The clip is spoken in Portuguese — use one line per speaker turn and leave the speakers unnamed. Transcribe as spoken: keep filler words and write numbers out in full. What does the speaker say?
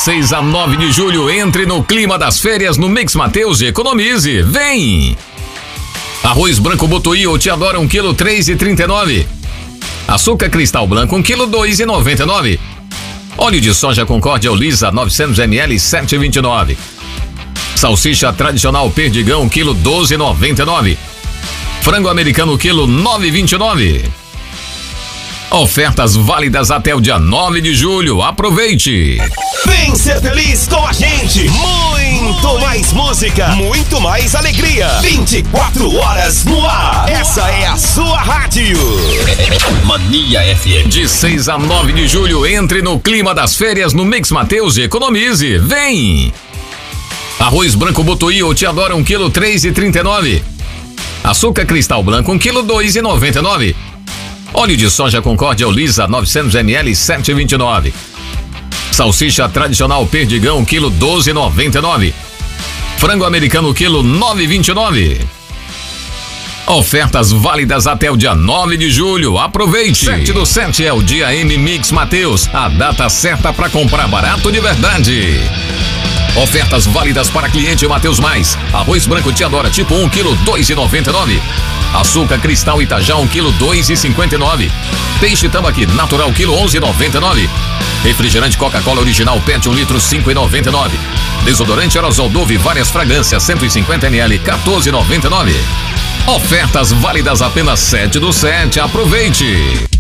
seis a nove de julho, entre no clima das férias no Mix Mateus e economize. Vem! Arroz branco Botuí ou Te Adora um quilo três e trinta e nove. Açúcar cristal branco um quilo dois e noventa e nove. Óleo de soja Concórdia Lisa novecentos mililitros sete e vinte e nove. Salsicha tradicional Perdigão um quilo doze e noventa e nove. Frango americano quilo nove e vinte e nove. Ofertas válidas até o dia nove de julho. Aproveite!
Vem ser feliz com a gente! Muito mais música, muito mais alegria. vinte e quatro horas no ar. Essa é a sua rádio. Mania F M.
De seis a nove de julho, entre no clima das férias no Mix Mateus e economize. Vem! Arroz branco Botuí ou Te Adora um quilo três e trinta e nove. Açúcar cristal branco um quilo dois e noventa e nove. Óleo de soja Concórdia Lisa novecentos mililitros sete e vinte e nove. Salsicha tradicional Perdigão um quilo doze e noventa e nove. Frango americano quilo nove e vinte e nove. Ofertas válidas até o dia nove de julho. Aproveite! sete do sete é o dia M Mix Mateus, a data certa para comprar barato de verdade. Ofertas válidas para cliente Mateus Mais. Arroz branco Te Adora tipo um quilo dois e noventa e nove. Açúcar cristal Itajá um quilo dois e cinquenta e nove. Peixe tambaqui natural quilo onze e noventa e nove. Refrigerante Coca-Cola original Pet um litro cinco e noventa e nove. Desodorante aerosol Dove várias fragrâncias cento e cinquenta mililitros quatorze e noventa e nove. Ofertas válidas apenas sete do sete. Aproveite!